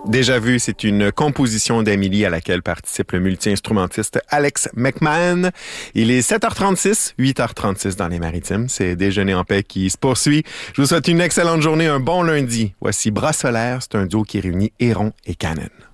Déjà vu, c'est une composition d'Amélie à laquelle participe le multi-instrumentiste Alex McMahon. Il est 7h36, 8h36 dans les Maritimes. C'est Déjeuner en paix qui se poursuit. Je vous souhaite une excellente journée, un bon lundi. Voici Bras solaire, c'est un duo qui réunit Héron et Cannon.